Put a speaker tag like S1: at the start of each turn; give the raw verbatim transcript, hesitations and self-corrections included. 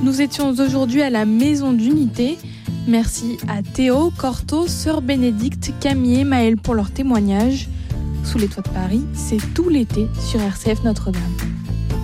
S1: Nous étions aujourd'hui à la Maison d'Unité. Merci à Théo, Corto, Sœur Bénédicte, Camille et Maëlle pour leur témoignage. Sous les toits de Paris, c'est tout l'été sur R C F Notre-Dame.